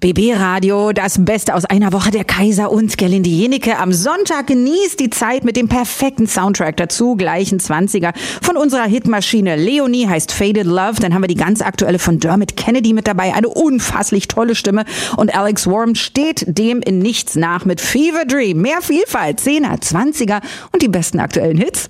BB Radio, das Beste aus einer Woche, der Kaiser und Gerlinde Jenecke. Am Sonntag genießt die Zeit mit dem perfekten Soundtrack dazu, gleichen 20er von unserer Hitmaschine. Leonie heißt Faded Love, dann haben wir die ganz aktuelle von Dermot Kennedy mit dabei, eine unfasslich tolle Stimme. Und Alex Worm steht dem in nichts nach mit Fever Dream. Mehr Vielfalt, 10er, 20er und die besten aktuellen Hits.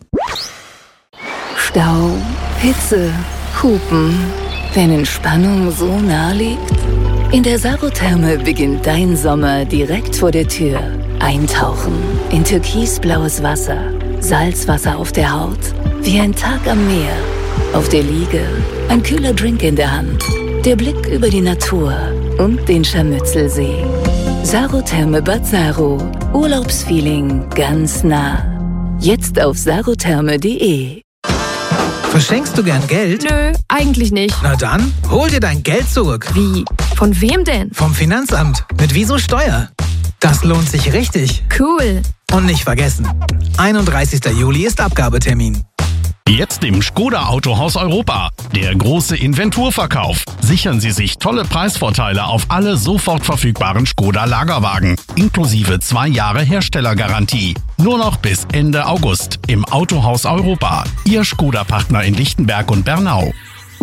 Stau, Hitze, Hupen, wenn Entspannung so nah liegt. In der Sarotherme beginnt dein Sommer direkt vor der Tür. Eintauchen in türkisblaues Wasser, Salzwasser auf der Haut, wie ein Tag am Meer. Auf der Liege, ein kühler Drink in der Hand, der Blick über die Natur und den Scharmützelsee. Sarotherme Bad Saro, Urlaubsfeeling ganz nah. Jetzt auf sarotherme.de. Verschenkst du gern Geld? Nö, eigentlich nicht. Na dann, hol dir dein Geld zurück. Wie? Von wem denn? Vom Finanzamt. Mit Wieso Steuer. Das lohnt sich richtig. Cool. Und nicht vergessen, 31. Juli ist Abgabetermin. Jetzt im Škoda Autohaus Europa. Der große Inventurverkauf. Sichern Sie sich tolle Preisvorteile auf alle sofort verfügbaren Škoda Lagerwagen. Inklusive 2 Jahre Herstellergarantie. Nur noch bis Ende August im Autohaus Europa. Ihr Škoda-Partner in Lichtenberg und Bernau.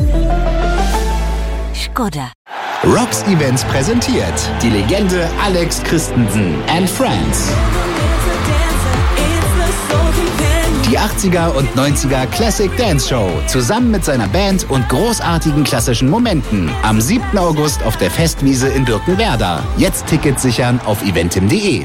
Škoda. Rocks Events präsentiert die Legende Alex Christensen and Friends. Die 80er und 90er Classic Dance Show zusammen mit seiner Band und großartigen klassischen Momenten am 7. August auf der Festwiese in Birkenwerder. Jetzt Tickets sichern auf eventim.de.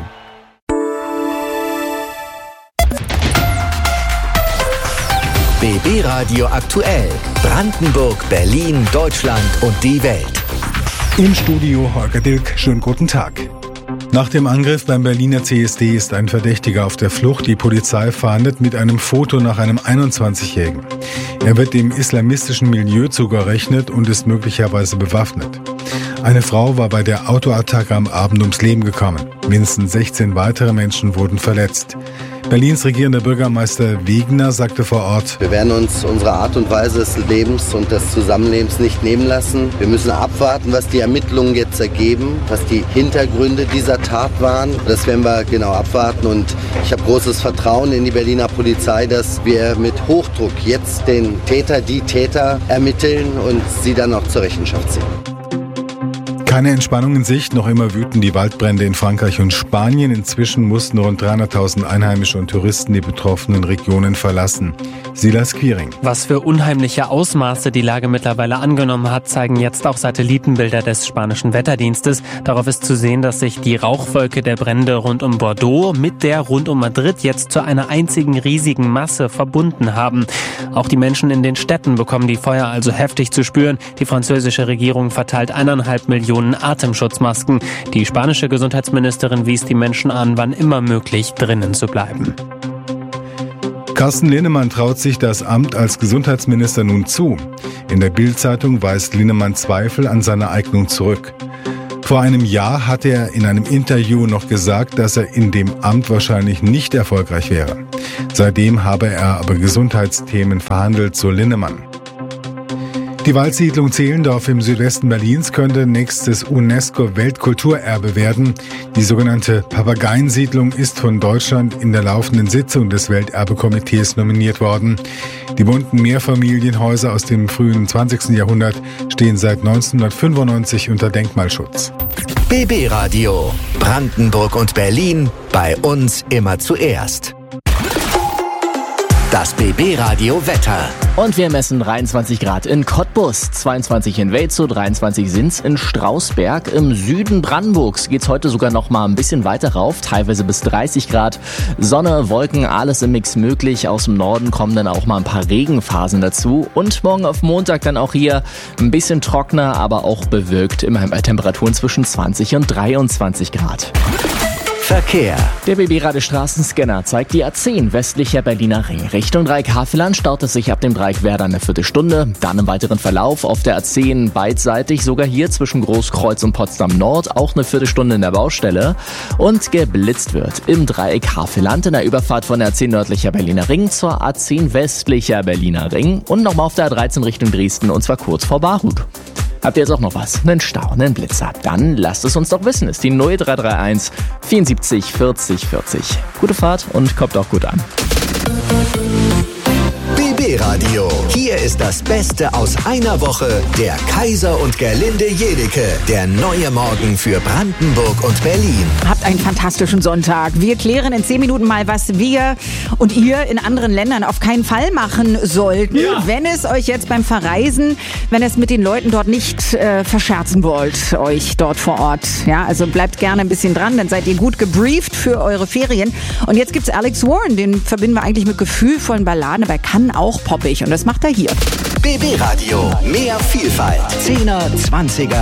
BB Radio aktuell. Brandenburg, Berlin, Deutschland und die Welt. Im Studio Holger Dilk. Schönen guten Tag. Nach dem Angriff beim Berliner CSD ist ein Verdächtiger auf der Flucht. Die Polizei fahndet mit einem Foto nach einem 21-Jährigen. Er wird dem islamistischen Milieu zugerechnet und ist möglicherweise bewaffnet. Eine Frau war bei der Autoattacke am Abend ums Leben gekommen. Mindestens 16 weitere Menschen wurden verletzt. Berlins regierender Bürgermeister Wegner sagte vor Ort: Wir werden uns unsere Art und Weise des Lebens und des Zusammenlebens nicht nehmen lassen. Wir müssen abwarten, was die Ermittlungen jetzt ergeben, was die Hintergründe dieser Tat waren. Das werden wir genau abwarten und ich habe großes Vertrauen in die Berliner Polizei, dass wir mit Hochdruck jetzt den Täter, die Täter ermitteln und sie dann auch zur Rechenschaft ziehen. Keine Entspannung in Sicht, noch immer wüten die Waldbrände in Frankreich und Spanien. Inzwischen mussten rund 300.000 Einheimische und Touristen die betroffenen Regionen verlassen. Silas Quiring. Was für unheimliche Ausmaße die Lage mittlerweile angenommen hat, zeigen jetzt auch Satellitenbilder des spanischen Wetterdienstes. Darauf ist zu sehen, dass sich die Rauchwolke der Brände rund um Bordeaux mit der rund um Madrid jetzt zu einer einzigen riesigen Masse verbunden haben. Auch die Menschen in den Städten bekommen die Feuer also heftig zu spüren. Die französische Regierung verteilt 1,5 Millionen Atemschutzmasken. Die spanische Gesundheitsministerin wies die Menschen an, wann immer möglich drinnen zu bleiben. Carsten Linnemann traut sich das Amt als Gesundheitsminister nun zu. In der Bild-Zeitung weist Linnemann Zweifel an seiner Eignung zurück. Vor einem Jahr hatte er in einem Interview noch gesagt, dass er in dem Amt wahrscheinlich nicht erfolgreich wäre. Seitdem habe er aber Gesundheitsthemen verhandelt, so Linnemann. Die Waldsiedlung Zehlendorf im Südwesten Berlins könnte nächstes UNESCO-Weltkulturerbe werden. Die sogenannte Papageiensiedlung ist von Deutschland in der laufenden Sitzung des Welterbekomitees nominiert worden. Die bunten Mehrfamilienhäuser aus dem frühen 20. Jahrhundert stehen seit 1995 unter Denkmalschutz. BB Radio. Brandenburg und Berlin. Bei uns immer zuerst. Das BB Radio Wetter. Und wir messen 23 Grad in Cottbus, 22 in Welzow, 23 sind's in Strausberg. Im Süden Brandenburgs geht's heute sogar noch mal ein bisschen weiter rauf, teilweise bis 30 Grad. Sonne, Wolken, alles im Mix möglich. Aus dem Norden kommen dann auch mal ein paar Regenphasen dazu. Und morgen auf Montag dann auch hier ein bisschen trockener, aber auch bewölkt. Immerhin bei Temperaturen zwischen 20 und 23 Grad. Verkehr. Der BB-Radio Straßenscanner zeigt die A10 westlicher Berliner Ring. Richtung Dreieck Havelland staut es sich ab dem Dreieck Werder eine Viertelstunde. Dann im weiteren Verlauf auf der A10 beidseitig, sogar hier zwischen Großkreuz und Potsdam Nord, auch eine Viertelstunde in der Baustelle. Und geblitzt wird im Dreieck Havelland in der Überfahrt von der A10 nördlicher Berliner Ring zur A10 westlicher Berliner Ring. Und nochmal auf der A13 Richtung Dresden und zwar kurz vor Baruth. Habt ihr jetzt auch noch was? Einen Stau, einen Blitzer? Dann lasst es uns doch wissen. Ist die 0331 74 40 40. Gute Fahrt und kommt auch gut an. BB Radio. Hier ist das Beste aus einer Woche. Der Kaiser und Gerlinde Jenike. Der neue Morgen für Brandenburg und Berlin. Habt einen fantastischen Sonntag. Wir klären in 10 Minuten mal, was wir und ihr in anderen Ländern auf keinen Fall machen sollten, wenn es euch jetzt beim Verreisen, wenn ihr es mit den Leuten dort nicht verscherzen wollt, euch dort vor Ort. Ja, also bleibt gerne ein bisschen dran, dann seid ihr gut gebrieft für eure Ferien. Und jetzt gibt's Alex Warren, den verbinden wir eigentlich mit gefühlvollen Balladen, aber er kann auch poppig und das macht er hier. BB Radio, mehr Vielfalt. 10er, 20er